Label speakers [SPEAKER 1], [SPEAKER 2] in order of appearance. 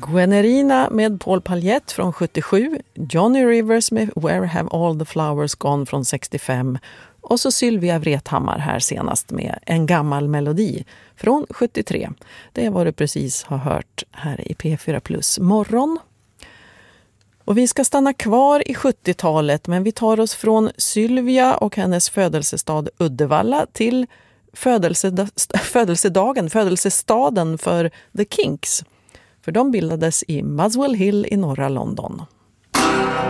[SPEAKER 1] Gwenerina med Paul Paljett från 77, Johnny Rivers med Where Have All the Flowers Gone från 65 och så Sylvia Vrethammar här senast med En gammal melodi från 73. Det är vad du precis har hört här i P4 Plus morgon. Och vi ska stanna kvar i 70-talet, men vi tar oss från Sylvia och hennes födelsestad Uddevalla till födelsestaden för The Kinks. För de bildades i Muswell Hill i norra London.